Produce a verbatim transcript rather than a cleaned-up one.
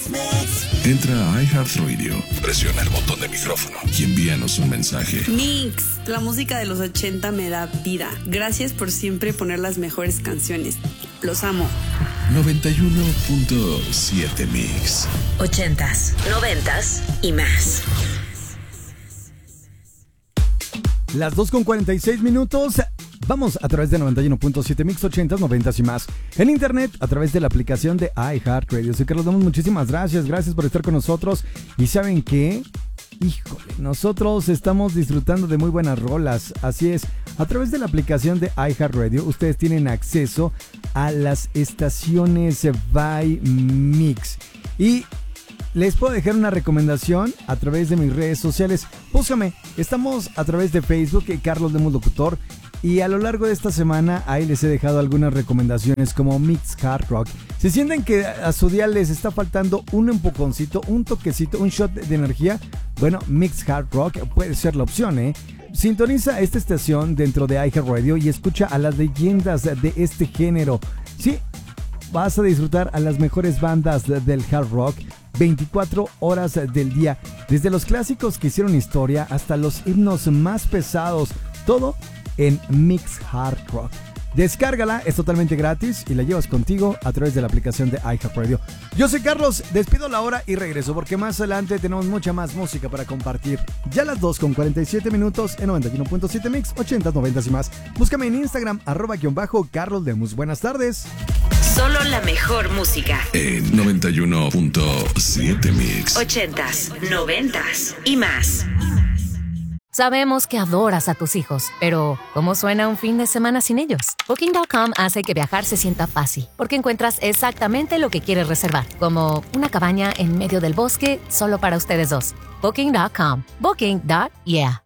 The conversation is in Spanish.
Entra a iHeartRadio, presiona el botón de micrófono y envíanos un mensaje. Mix, la música de los ochenta me da vida. Gracias por siempre poner las mejores canciones. Los amo. noventa y uno punto siete Mix. Ochentas, noventas y más. Las dos con cuarenta y seis minutos. Vamos a través de noventa y uno punto siete Mix, ochentas, noventas y más. En internet, a través de la aplicación de iHeartRadio. Así que les damos muchísimas gracias. Gracias por estar con nosotros. ¿Y saben qué? Híjole, nosotros estamos disfrutando de muy buenas rolas. Así es, a través de la aplicación de iHeartRadio, ustedes tienen acceso a las estaciones by Mix. Y les puedo dejar una recomendación a través de mis redes sociales. Búscame, estamos a través de Facebook, Carlos Lemus Locutor. Y a lo largo de esta semana ahí les he dejado algunas recomendaciones como Mix Hard Rock. Si sienten que a su día les está faltando un empujoncito, un toquecito, un shot de energía, bueno, Mix Hard Rock puede ser la opción, ¿eh? Sintoniza esta estación dentro de iHeartRadio y escucha a las leyendas de este género. Sí, vas a disfrutar a las mejores bandas del hard rock veinticuatro horas del día. Desde los clásicos que hicieron historia hasta los himnos más pesados. Todo en Mix Hard Rock. Descárgala, es totalmente gratis y la llevas contigo a través de la aplicación de iHeartRadio. Yo soy Carlos, despido la hora y regreso porque más adelante tenemos mucha más música para compartir. Ya las dos con cuarenta y siete minutos en noventa y uno punto siete Mix, ochentas, noventas y más. Búscame en Instagram, arroba guión bajo Carlos Lemus. Buenas tardes. Solo la mejor música. En noventa y uno punto siete Mix. Ochentas, noventas y más. Sabemos que adoras a tus hijos, pero ¿cómo suena un fin de semana sin ellos? Booking punto com hace que viajar se sienta fácil, porque encuentras exactamente lo que quieres reservar, como una cabaña en medio del bosque solo para ustedes dos. Booking punto com. Booking. Yeah.